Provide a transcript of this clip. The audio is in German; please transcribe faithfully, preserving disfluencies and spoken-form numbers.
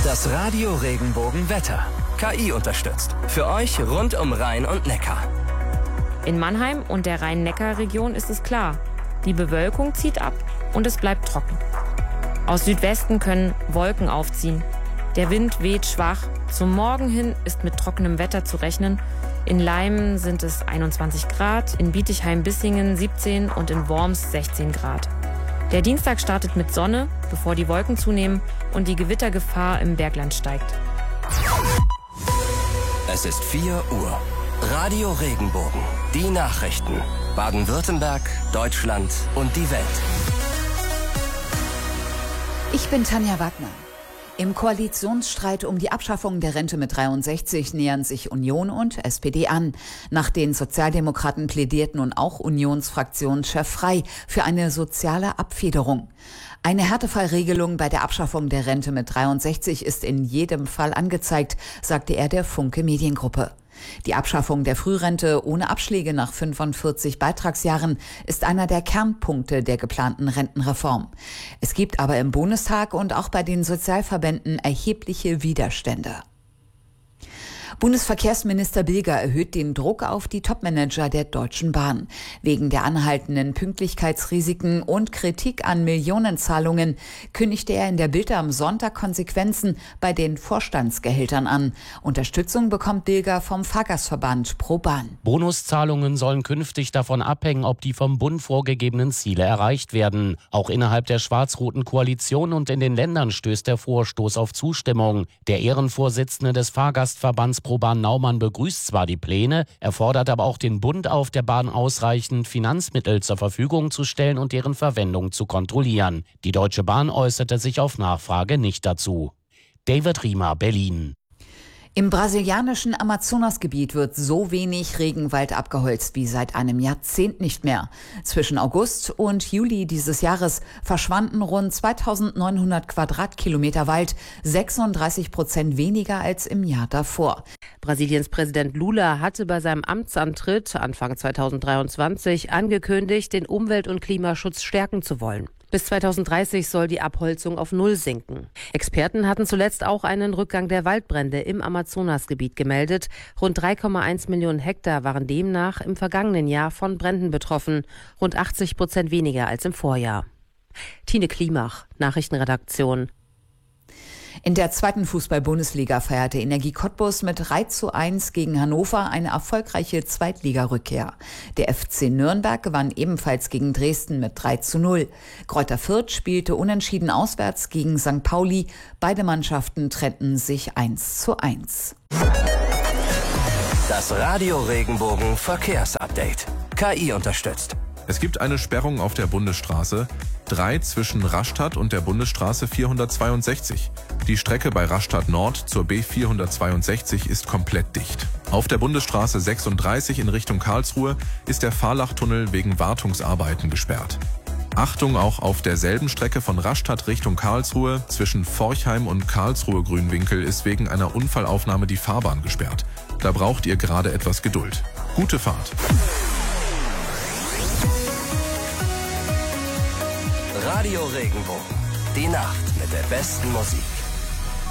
Das Radio Regenbogen Wetter. K I unterstützt. Für euch rund um Rhein und Neckar. In Mannheim und der Rhein-Neckar-Region ist es klar. Die Bewölkung zieht ab und es bleibt trocken. Aus Südwesten können Wolken aufziehen. Der Wind weht schwach. Zum Morgen hin ist mit trockenem Wetter zu rechnen. In Leimen sind es einundzwanzig Grad, in Bietigheim-Bissingen siebzehn und in Worms sechzehn Grad. Der Dienstag startet mit Sonne, bevor die Wolken zunehmen und die Gewittergefahr im Bergland steigt. Es ist vier Uhr. Radio Regenbogen. Die Nachrichten. Baden-Württemberg, Deutschland und die Welt. Ich bin Tanja Wagner. Im Koalitionsstreit um die Abschaffung der Rente mit dreiundsechzig nähern sich Union und S P D an. Nach den Sozialdemokraten plädiert nun auch Unionsfraktionschef Frey für eine soziale Abfederung. Eine Härtefallregelung bei der Abschaffung der Rente mit dreiundsechzig ist in jedem Fall angezeigt, sagte er der Funke Mediengruppe. Die Abschaffung der Frührente ohne Abschläge nach fünfundvierzig Beitragsjahren ist einer der Kernpunkte der geplanten Rentenreform. Es gibt aber im Bundestag und auch bei den Sozialverbänden erhebliche Widerstände. Bundesverkehrsminister Bilger erhöht den Druck auf die Topmanager der Deutschen Bahn. Wegen der anhaltenden Pünktlichkeitsrisiken und Kritik an Millionenzahlungen kündigte er in der Bild am Sonntag Konsequenzen bei den Vorstandsgehältern an. Unterstützung bekommt Bilger vom Fahrgastverband ProBahn. Bonuszahlungen sollen künftig davon abhängen, ob die vom Bund vorgegebenen Ziele erreicht werden. Auch innerhalb der schwarz-roten Koalition und in den Ländern stößt der Vorstoß auf Zustimmung. Der Ehrenvorsitzende des Fahrgastverbands ProBahn Naumann begrüßt zwar die Pläne, er fordert aber auch den Bund auf, der Bahn ausreichend Finanzmittel zur Verfügung zu stellen und deren Verwendung zu kontrollieren. Die Deutsche Bahn äußerte sich auf Nachfrage nicht dazu. David Riemer, Berlin. Im brasilianischen Amazonasgebiet wird so wenig Regenwald abgeholzt wie seit einem Jahrzehnt nicht mehr. Zwischen August und Juli dieses Jahres verschwanden rund zweitausendneunhundert Quadratkilometer Wald, sechsunddreißig Prozent weniger als im Jahr davor. Brasiliens Präsident Lula hatte bei seinem Amtsantritt Anfang zweitausenddreiundzwanzig angekündigt, den Umwelt- und Klimaschutz stärken zu wollen. Bis zweitausenddreißig soll die Abholzung auf Null sinken. Experten hatten zuletzt auch einen Rückgang der Waldbrände im Amazonasgebiet gemeldet. Rund drei Komma eins Millionen Hektar waren demnach im vergangenen Jahr von Bränden betroffen. Rund achtzig Prozent weniger als im Vorjahr. Tine Klimach, Nachrichtenredaktion. In der zweiten Fußball-Bundesliga feierte Energie Cottbus mit drei zu eins gegen Hannover eine erfolgreiche Zweitligarückkehr. Der F C Nürnberg gewann ebenfalls gegen Dresden mit drei zu null. Greuther Fürth spielte unentschieden auswärts gegen Sankt Pauli. Beide Mannschaften trennten sich eins zu eins. Das Radio Regenbogen Verkehrsupdate. K I unterstützt. Es gibt eine Sperrung auf der Bundesstraße drei zwischen Rastatt und der Bundesstraße vierhundertzweiundsechzig. Die Strecke bei Rastatt Nord zur B vierhundertzweiundsechzig ist komplett dicht. Auf der Bundesstraße sechsunddreißig in Richtung Karlsruhe ist der Fahrlachtunnel wegen Wartungsarbeiten gesperrt. Achtung, auch auf derselben Strecke von Rastatt Richtung Karlsruhe zwischen Forchheim und Karlsruhe-Grünwinkel ist wegen einer Unfallaufnahme die Fahrbahn gesperrt. Da braucht ihr gerade etwas Geduld. Gute Fahrt! Radio Regenbogen. Die Nacht mit der besten Musik.